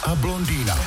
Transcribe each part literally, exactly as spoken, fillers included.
a Blondýna.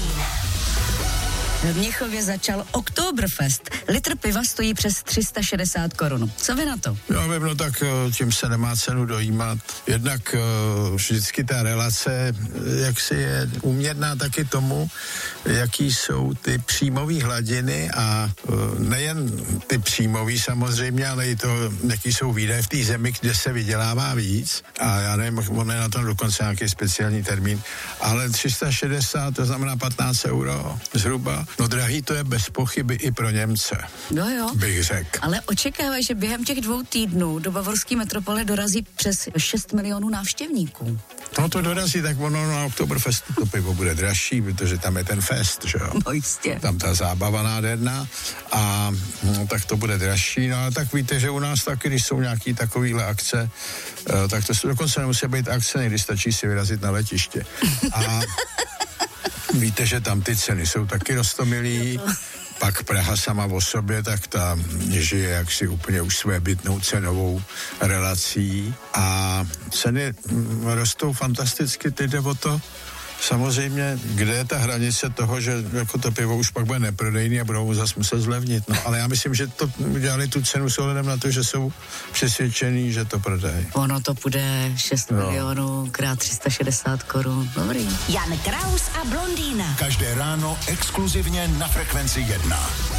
V Mnichově začal Oktoberfest. Litr piva stojí přes tři sta šedesát korun. Co vy na to? Já vím, no tak tím se nemá cenu dojímat. Jednak vždycky ta relace, jak si je úměrná taky tomu, jaký jsou ty příjmové hladiny a nejen ty příjmové samozřejmě, ale i to, jaký jsou výdaje v té zemi, kde se vydělává víc. A já nevím, on je na tom dokonce nějaký speciální termín, ale tři sta šedesát, to znamená patnáct euro zhruba. No drahý to je bez pochyby i pro Němce. No jo. Bych řekl. Ale očekávají, že během těch dvou týdnů do bavorské metropole dorazí přes šest milionů návštěvníků. No to dorazí, tak ono na Oktoberfestu to pivo bude dražší, protože tam je ten fest, že jo? No jistě. Tam ta zábava nádherná a no, tak to bude dražší, no ale tak víte, že u nás taky, když jsou nějaký takovýhle akce, uh, tak to dokonce nemusí být akce, někdy stačí si vyrazit na letiště. A víte, že tam ty ceny jsou taky roztomilý. Pak Praha sama o sobě, tak ta žije jaksi úplně už svébytnou cenovou relací a ceny rostou fantasticky, teď jde o to, samozřejmě, kde je ta hranice toho, že jako to pivo už pak bude neprodejný a budou zase muset zlevnit. No, ale já myslím, že to udělali tu cenu s ohledem na to, že jsou přesvědčení, že to prodají. Ono to bude šest no. milionů krát tři sta šedesát korun. Dobrý. Jan Kraus a Blondýna. Každé ráno exkluzivně na Frekvenci jedna.